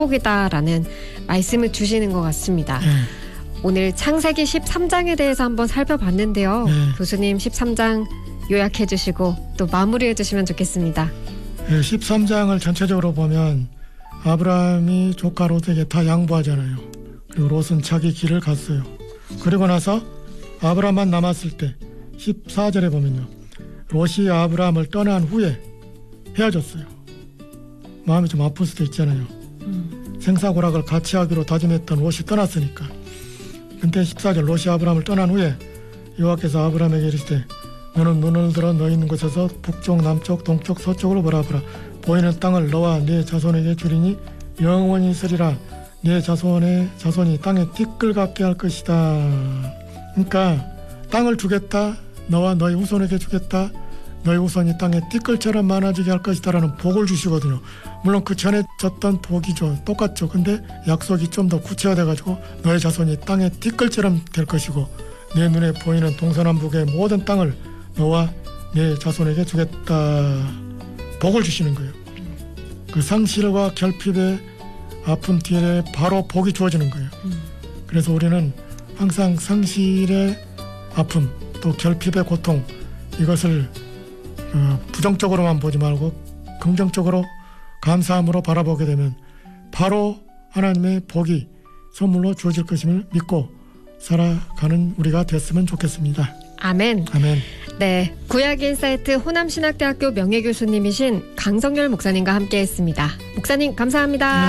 이다라는 말씀을 주시는 것 같습니다. 오늘 창세기 13장에 대해서 한번 살펴봤는데요. 교수님 13장 요약해 주시고 또 마무리해 주시면 좋겠습니다. 13장을 전체적으로 보면 아브라함이 조카 롯에게 다 양보하잖아요. 그리고 롯은 자기 길을 갔어요. 그리고 나서 아브라함만 남았을 때 14절에 보면요, 롯이 아브라함을 떠난 후에 헤어졌어요. 마음이 좀 아플 수도 있잖아요. 생사고락을 같이 하기로 다짐했던 롯이 떠났으니까. 근데 14절, 롯이 아브라함을 떠난 후에 여호와께서 아브라함에게 이르시되 너는 눈을 들어 너 있는 곳에서 북쪽, 남쪽, 동쪽, 서쪽으로 바라보라. 보이는 땅을 너와 네 자손에게 주리니 영원히 있으리라. 네 자손이 땅에 티끌 같게 할 것이다. 그러니까 땅을 주겠다, 너와 너희 후손에게 주겠다, 너희 후손이 땅에 티끌처럼 많아지게 할 것이다라는 복을 주시거든요. 물론 그 전에 줬던 복이죠. 똑같죠. 근데 약속이 좀 더 구체화돼가지고 너희 자손이 땅에 티끌처럼 될 것이고 내 눈에 보이는 동서남북의 모든 땅을 너와 내 자손에게 주겠다. 복을 주시는 거예요. 그 상실과 결핍의 아픔 뒤에 바로 복이 주어지는 거예요. 그래서 우리는 항상 상실의 아픔 또 결핍의 고통, 이것을 부정적으로만 보지 말고 긍정적으로 감사함으로 바라보게 되면 바로 하나님의 복이 선물로 주어질 것임을 믿고 살아가는 우리가 됐으면 좋겠습니다. 아멘. 아멘. 네, 구약인사이트 호남신학대학교 명예교수님이신 강성열 목사님과 함께했습니다. 목사님 감사합니다.